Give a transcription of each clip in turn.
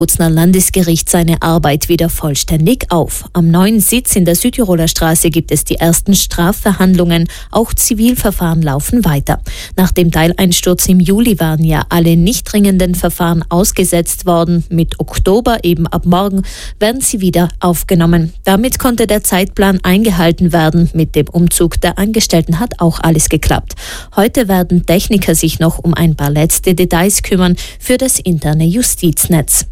Bozner Landesgericht seine Arbeit wieder vollständig auf. Am neuen Sitz in der Südtiroler Straße gibt es die ersten Strafverhandlungen. Auch Zivilverfahren laufen weiter. Nach dem Teileinsturz im Juli waren ja alle nicht dringenden Verfahren ausgesetzt worden. Mit Oktober, eben ab morgen, werden sie wieder aufgenommen. Damit konnte der Zeitplan eingehalten werden. Mit dem Umzug der Angestellten hat auch alles geklappt. Heute werden Techniker sich noch um ein paar letzte Details kümmern für das interne Justiznetz.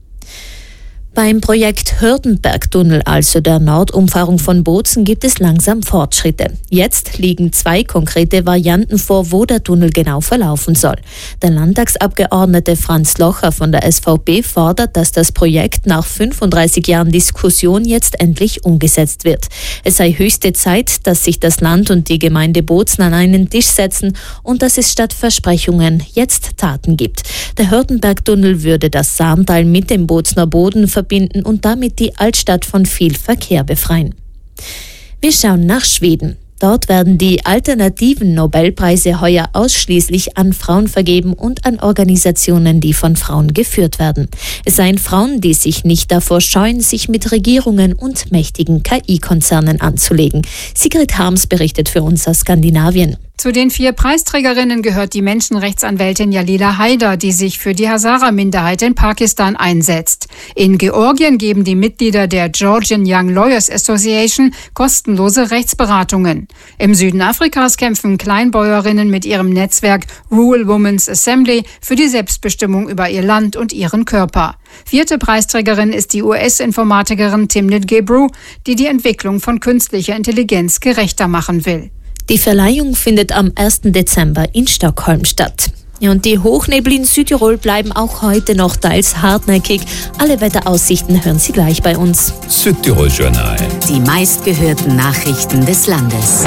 Beim Projekt Hördenberg-Tunnel, also der Nordumfahrung von Bozen, gibt es langsam Fortschritte. Jetzt liegen 2 konkrete Varianten vor, wo der Tunnel genau verlaufen soll. Der Landtagsabgeordnete Franz Locher von der SVP fordert, dass das Projekt nach 35 Jahren Diskussion jetzt endlich umgesetzt wird. Es sei höchste Zeit, dass sich das Land und die Gemeinde Bozen an einen Tisch setzen und dass es statt Versprechungen jetzt Taten gibt. Der Hördenberg-Tunnel würde das Saartal mit dem Bozener Boden verbinden und damit die Altstadt von viel Verkehr befreien. Wir schauen nach Schweden. Dort werden die alternativen Nobelpreise heuer ausschließlich an Frauen vergeben und an Organisationen, die von Frauen geführt werden. Es seien Frauen, die sich nicht davor scheuen, sich mit Regierungen und mächtigen KI-Konzernen anzulegen. Sigrid Harms berichtet für uns aus Skandinavien. Zu den 4 Preisträgerinnen gehört die Menschenrechtsanwältin Jalila Haider, die sich für die Hazara-Minderheit in Pakistan einsetzt. In Georgien geben die Mitglieder der Georgian Young Lawyers Association kostenlose Rechtsberatungen. Im Süden Afrikas kämpfen Kleinbäuerinnen mit ihrem Netzwerk Rural Women's Assembly für die Selbstbestimmung über ihr Land und ihren Körper. 4. Preisträgerin ist die US-Informatikerin Timnit Gebru, die die Entwicklung von künstlicher Intelligenz gerechter machen will. Die Verleihung findet am 1. Dezember in Stockholm statt. Ja, und die Hochnebel in Südtirol bleiben auch heute noch teils hartnäckig. Alle Wetteraussichten hören Sie gleich bei uns. Südtirol-Journal. Die meistgehörten Nachrichten des Landes.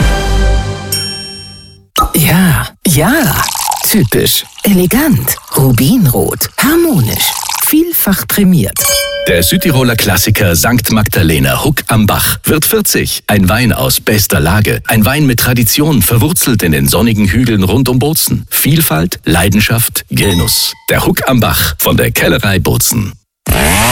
Ja, typisch, elegant, rubinrot, harmonisch, vielfach prämiert. Der Südtiroler Klassiker St. Magdalena Huck am Bach wird 40. Ein Wein aus bester Lage. Ein Wein mit Tradition, verwurzelt in den sonnigen Hügeln rund um Bozen. Vielfalt, Leidenschaft, Genuss. Der Huck am Bach von der Kellerei Bozen.